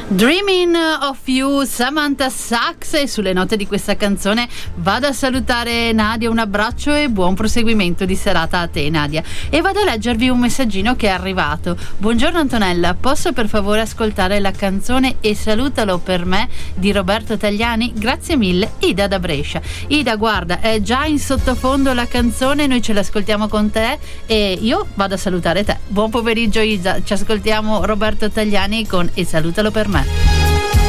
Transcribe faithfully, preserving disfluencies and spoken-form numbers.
Dreaming of You, Samantha Sachs, e sulle note di questa canzone vado a salutare Nadia, un abbraccio e buon proseguimento di serata a te, Nadia, e vado a leggervi un messaggino che è arrivato. Buongiorno Antonella, posso per favore ascoltare la canzone E salutalo per me di Roberto Tagliani? Grazie mille, Ida da Brescia. Ida, guarda, è già in sottofondo la canzone, noi ce l'ascoltiamo con te e io vado a salutare te. Buon pomeriggio Ida, ci ascoltiamo Roberto Tagliani con E salutalo per me.